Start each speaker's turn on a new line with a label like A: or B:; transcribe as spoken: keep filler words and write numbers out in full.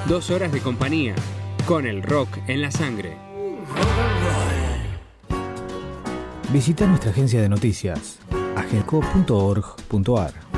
A: Dos horas de compañía, con el rock en la sangre.
B: Visita nuestra agencia de noticias, agenco punto org punto ar.